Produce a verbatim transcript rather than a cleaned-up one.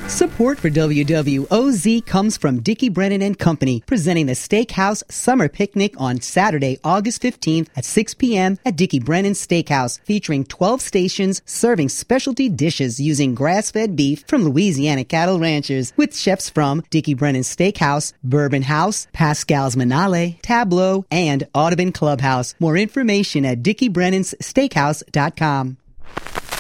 Support for W W O Z comes from Dickie Brennan and Company, presenting the Steakhouse Summer Picnic on Saturday, August fifteenth at six p.m. at Dickie Brennan Steakhouse, featuring twelve stations serving specialty dishes using grass-fed beef from Louisiana cattle ranchers, with chefs from Dickie Brennan Steakhouse, Bourbon House, Pascal's Manale, Tableau, and Audubon Clubhouse. More information at Dickie Brennan's Steakhouse dot com.